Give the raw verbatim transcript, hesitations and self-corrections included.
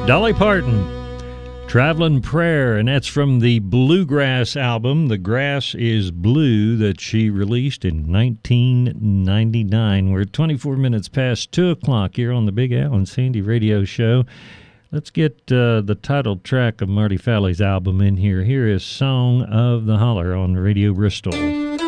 Dolly Parton, Traveling Prayer, and that's from the Bluegrass album, The Grass is Blue, that she released in nineteen ninety-nine. We're twenty-four minutes past two o'clock here on the Big Al and Sandy Radio Show. Let's get uh, the title track of Marty Falley's album in here. Here is Song of the Holler on Radio Bristol.